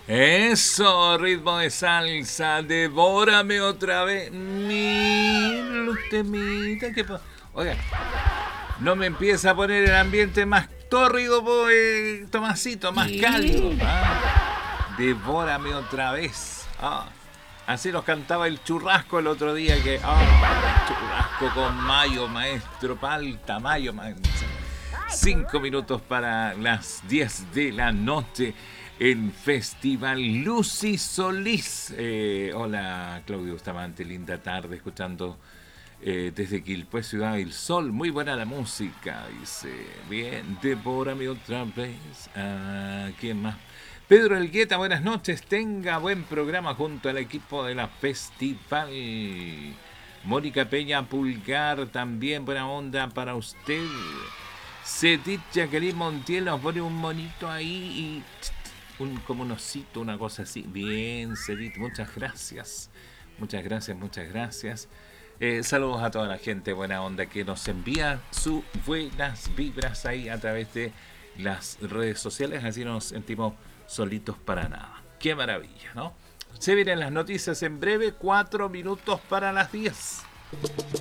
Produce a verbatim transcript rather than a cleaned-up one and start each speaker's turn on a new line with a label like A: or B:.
A: Eso, ritmo de salsa, devórame otra vez. Mira usted, mira que... Oiga, no me empieza a poner el ambiente más tórrido, pues, Tomasito, más
B: ¿Qué?
A: cálido. ¿Ah? Devórame otra vez. Ah, así nos cantaba el churrasco el otro día, que... Ah, churrasco con mayo, maestro, palta, mayo, maestro. Cinco minutos para las diez de la noche en Festival Lucy Solís. Eh, hola, Claudio Bustamante, linda tarde, escuchando eh, desde Quilpué, Ciudad del Sol. Muy buena la música, dice. Bien, devórame otra vez. Ah, ¿quién más? Pedro Elgueta, buenas noches. Tenga buen programa junto al equipo de la Festival. Mónica Peña Pulgar, también buena onda para usted. Cedit Jacqueline Montiel nos pone un monito ahí y un, como un osito, una cosa así. Bien, Cedit, muchas gracias. Muchas gracias, muchas gracias. Eh, saludos a toda la gente buena onda que nos envía sus buenas vibras ahí a través de las redes sociales. Así nos sentimos solitos para nada. Qué maravilla, ¿no? Se vienen las noticias en breve, cuatro minutos para las diez.